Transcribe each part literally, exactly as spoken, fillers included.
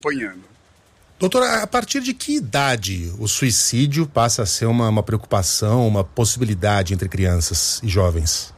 acompanhando. Doutor, a partir de que idade o suicídio passa a ser uma, uma preocupação, uma possibilidade entre crianças e jovens?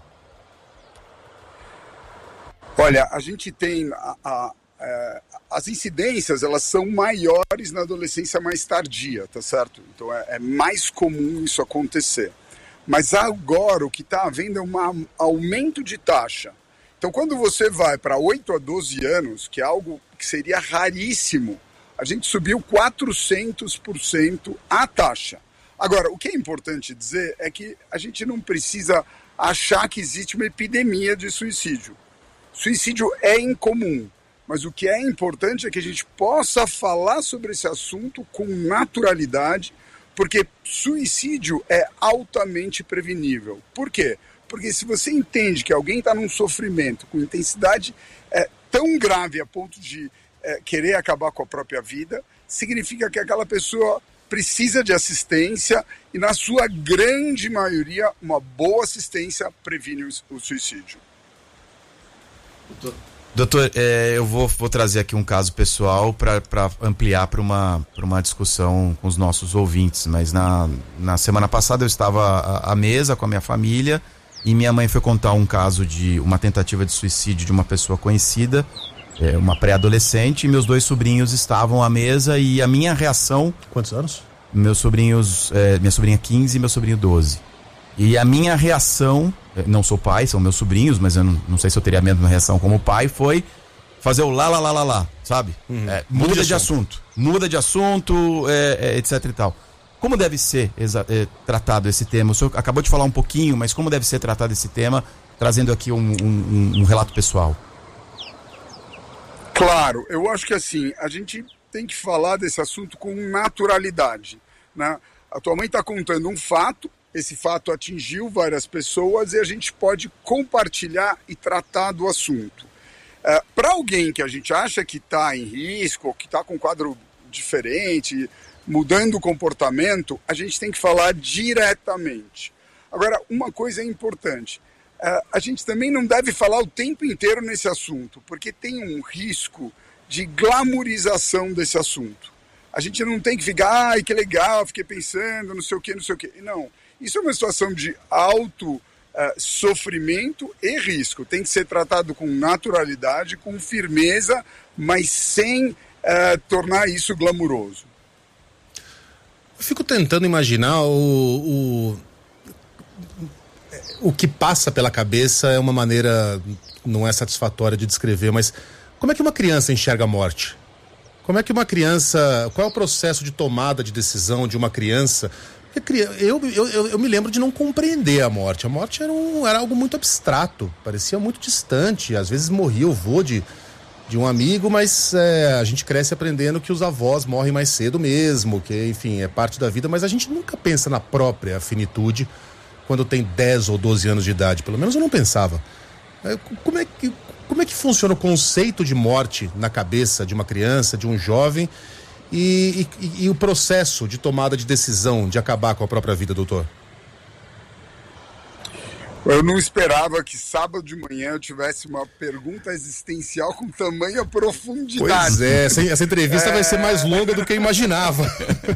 Olha, a gente tem a, a, a, as incidências, elas são maiores na adolescência mais tardia, tá certo? Então é, é mais comum isso acontecer. Mas agora o que está havendo é um aumento de taxa. Então quando você vai para oito a doze anos, que é algo que seria raríssimo, a gente subiu quatrocentos por cento a taxa. Agora, o que é importante dizer é que a gente não precisa achar que existe uma epidemia de suicídio. Suicídio é incomum, mas o que é importante é que a gente possa falar sobre esse assunto com naturalidade, porque suicídio é altamente prevenível. Por quê? Porque se você entende que alguém está num sofrimento com intensidade é, tão grave a ponto de é, querer acabar com a própria vida, significa que aquela pessoa precisa de assistência e, na sua grande maioria, uma boa assistência previne o suicídio. Doutor, é, eu vou, vou trazer aqui um caso pessoal para ampliar para uma, uma discussão com os nossos ouvintes, mas na, na semana passada eu estava à, à mesa com a minha família e minha mãe foi contar um caso de uma tentativa de suicídio de uma pessoa conhecida, é, uma pré-adolescente, e meus dois sobrinhos estavam à mesa e a minha reação... Quantos anos? Meus sobrinhos, é, minha sobrinha quinze e meu sobrinho doze. E a minha reação, não sou pai, são meus sobrinhos, mas eu não, não sei se eu teria a mesma reação como pai, foi fazer o lá, lá, lá, lá, lá, sabe? Uhum. É, muda de, de assunto. assunto, muda de assunto, é, é, etc e tal. Como deve ser exa- é, tratado esse tema? O senhor acabou de falar um pouquinho, mas como deve ser tratado esse tema, trazendo aqui um, um, um relato pessoal? Claro, eu acho que assim, a gente tem que falar desse assunto com naturalidade, né? A tua mãe está contando um fato, esse fato atingiu várias pessoas e a gente pode compartilhar e tratar do assunto. É, para alguém que a gente acha que está em risco, ou que está com um quadro diferente, mudando o comportamento, a gente tem que falar diretamente. Agora, uma coisa é importante, é, a gente também não deve falar o tempo inteiro nesse assunto, porque tem um risco de glamorização desse assunto. A gente não tem que ficar, ai, que legal, fiquei pensando, não sei o que, não sei o que. Não. Isso é uma situação de alto uh, sofrimento e risco. Tem que ser tratado com naturalidade, com firmeza, mas sem uh, tornar isso glamuroso. Eu fico tentando imaginar o, o, o que passa pela cabeça. É uma maneira, não é satisfatória de descrever, mas como é que uma criança enxerga a morte? Como é que uma criança, qual é o processo de tomada de decisão de uma criança? Eu, eu, eu, eu me lembro de não compreender a morte. A morte era, um, era algo muito abstrato, parecia muito distante. Às vezes morria o vô de, de um amigo, mas é, a gente cresce aprendendo que os avós morrem mais cedo mesmo, que, enfim, é parte da vida, mas a gente nunca pensa na própria finitude quando tem dez ou doze anos de idade. Pelo menos eu não pensava. Como é que, como é que funciona o conceito de morte na cabeça de uma criança, de um jovem? E, e, e o processo de tomada de decisão de acabar com a própria vida, doutor? Eu não esperava que sábado de manhã eu tivesse uma pergunta existencial com tamanha profundidade. Pois é, essa, essa entrevista é... vai ser mais longa do que eu imaginava.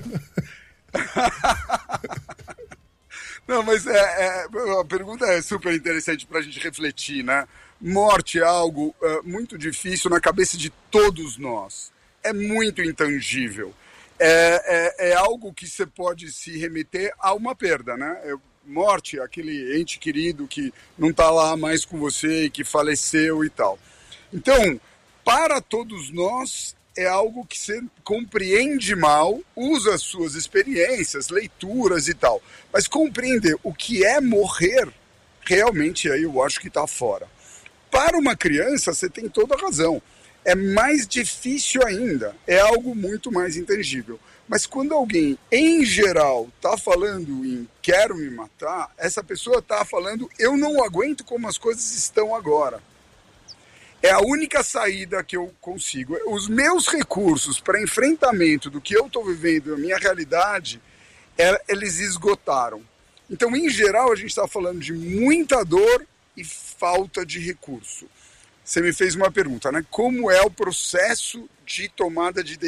Não, mas é, é, a pergunta é super interessante para a gente refletir, né? Morte é algo uh, muito difícil na cabeça de todos nós. É muito intangível. É, é, é algo que você pode se remeter a uma perda, né? É, morte, aquele ente querido que não está lá mais com você e que faleceu e tal. Então, para todos nós, é algo que você compreende mal, usa as suas experiências, leituras e tal. Mas compreender o que é morrer, realmente aí eu acho que está fora. Para uma criança, você tem toda a razão. É mais difícil ainda, é algo muito mais intangível. Mas quando alguém, em geral, está falando em quero me matar, essa pessoa está falando eu não aguento como as coisas estão agora. É a única saída que eu consigo. Os meus recursos para enfrentamento do que eu estou vivendo, a minha realidade, é, eles esgotaram. Então, em geral, a gente está falando de muita dor e falta de recurso. você me fez uma pergunta, né? Como é o processo de tomada de